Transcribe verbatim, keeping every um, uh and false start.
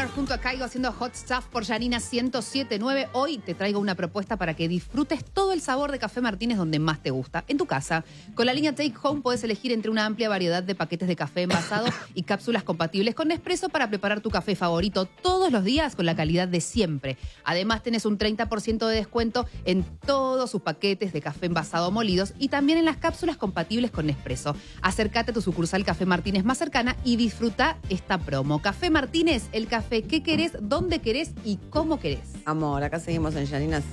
Summer junto a Caigo haciendo Hot Stuff por Yanina ciento siete punto nueve. Hoy te traigo una propuesta para que disfrutes todo el sabor de Café Martínez donde más te gusta, en tu casa. Con la línea Take Home podés elegir entre una amplia variedad de paquetes de café envasado y cápsulas compatibles con Nespresso para preparar tu café favorito todos los días con la calidad de siempre. Además tenés un treinta por ciento de descuento en todos sus paquetes de café envasado molidos y también en las cápsulas compatibles con Nespresso. Acércate a tu sucursal Café Martínez más cercana y disfruta esta promo. Café Martínez, el café que querés, dónde querés y cómo querés. Amor, acá seguimos en Yanina